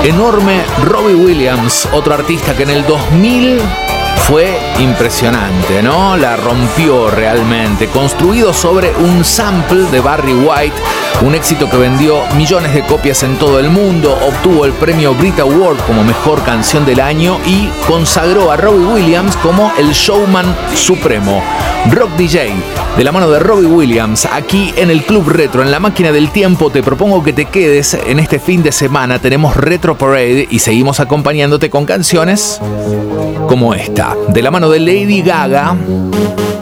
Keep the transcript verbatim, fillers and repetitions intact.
enorme Robbie Williams, otro artista que en el dos mil fue impresionante, ¿no? La rompió realmente, construido sobre un sample de Barry White, un éxito que vendió millones de copias en todo el mundo, obtuvo el premio Brit Award como mejor canción del año y consagró a Robbie Williams como el showman supremo. Rock D J, de la mano de Robbie Williams, aquí en el Club Retro, en la máquina del tiempo. Te propongo que te quedes en este fin de semana. Tenemos Retro Parade y seguimos acompañándote con canciones como esta, de la mano de Lady Gaga.